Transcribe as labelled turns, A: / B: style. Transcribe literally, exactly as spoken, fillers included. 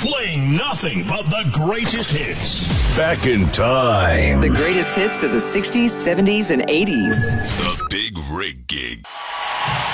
A: Playing nothing but the greatest hits.
B: Back in time.
C: The greatest hits of the sixties, seventies, and eighties.
B: The Big Rig Gig.